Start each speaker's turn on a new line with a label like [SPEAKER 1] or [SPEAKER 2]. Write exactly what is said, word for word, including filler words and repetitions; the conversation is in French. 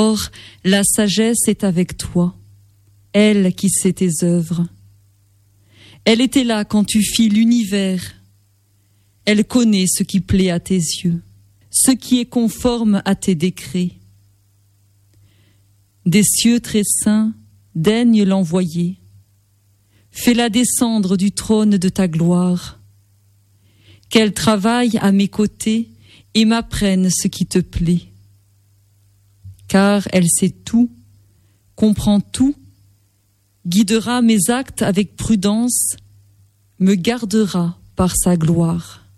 [SPEAKER 1] Or, la sagesse est avec toi, elle qui sait tes œuvres. Elle était là quand tu fis l'univers. Elle connaît ce qui plaît à tes yeux, ce qui est conforme à tes décrets. Des cieux très saints, daigne l'envoyer. Fais-la descendre du trône de ta gloire. Qu'elle travaille à mes côtés et m'apprenne ce qui te plaît. Car elle sait tout, comprend tout, guidera mes actes avec prudence, me gardera par sa gloire.